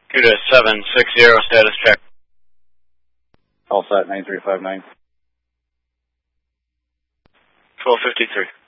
Cuda 760, status check. Call set 9359. 1253.